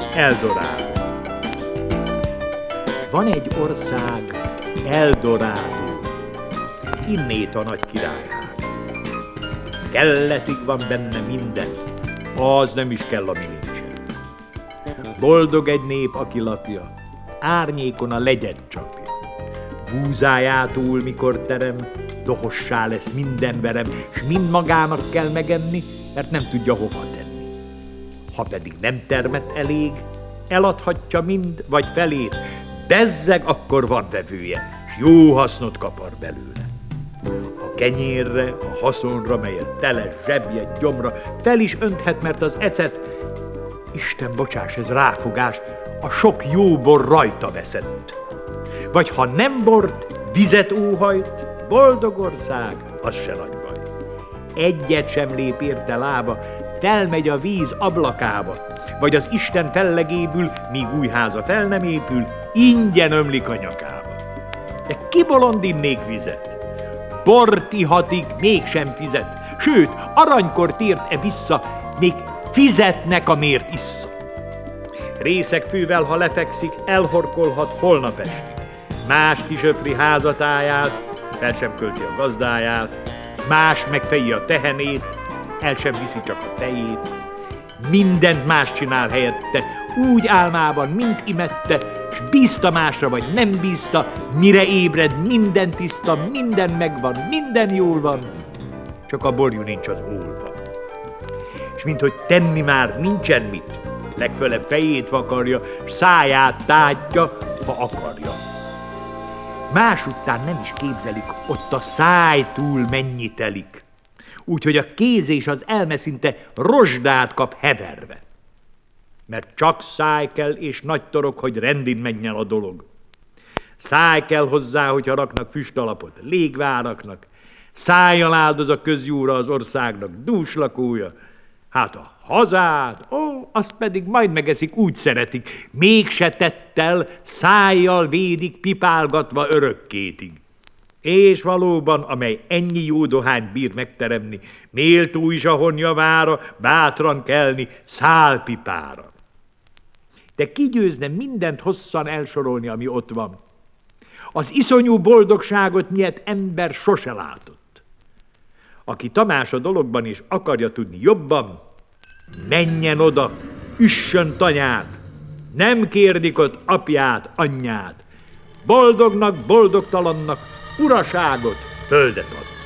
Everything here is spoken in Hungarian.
Eldorádó. Van egy ország, Eldorádó, innét a nagy királyház. Kelletig van benne minden, az nem is kell, ami nincsen. Boldog egy nép, aki lakja, árnyékon a legyet csapja. Búzájától, mikor terem, dohossá lesz minden verem, s mind magának kell megenni, mert nem tudja hova tenni. Ha pedig nem termet elég, eladhatja mind, vagy felét, bezzeg, akkor van vevője, s jó hasznot kapar belőle. A kenyérre, a haszonra, melyet tele zsebje, gyomra, fel is önthet, mert az ecet, Isten bocsáss, ez ráfogás, a sok jó bor rajta veszett. Vagy ha nem bort, vizet óhajt, boldog ország, az se nagy baj. Egyet sem lép érte lába, felmegy a víz ablakába, vagy az Isten fellegébül, míg új háza fel nem épül, ingyen ömlik a nyakába. De ki bolond innék vizet? Bort ihatik, mégsem fizet, sőt, aranykor tért-e vissza, még fizetnek, amért issza. Részegfővel, ha lefekszik, elhorkolhat holnap estig. Más kisöpri házatáját, fel sem költi a gazdáját, más megfejji a tehenét, el sem viszi csak a tejét. Mindent más csinál helyette, úgy álmában, mint imette, s bízta másra, vagy nem bízta, mire ébred, minden tiszta, minden megvan, minden jól van, csak a borjú nincs az ólban. És minthogy tenni már nincsen mit, legfölebb fejét vakarja, s száját tátja, ha akarja. Más után nem is képzelik, ott a száj túl mennyi telik, úgyhogy a kéz és az elme szinte rozsdát kap heverve. Mert csak száj kell és nagy torok, hogy rendin menjen a dolog. Száj kell hozzá, hogyha raknak füstalapot, légváraknak, szájjal áldoz a közjúra az országnak dús lakója. Hát a hazát, azt pedig majd megeszik, úgy szeretik, mégse tettel, szájjal védik, pipálgatva örökkétig. És valóban, amely ennyi jó dohányt bír megteremni, méltó is a honjavára, bátran kelni, szálpipára. De ki győzne mindent hosszan elsorolni, ami ott van? Az iszonyú boldogságot miért ember sose látott. Aki tamás a dologban és akarja tudni jobban, menjen oda, üssön tanyát, nem kérdik ott apját, anyját. Boldognak, boldogtalannak uraságot, földet ad.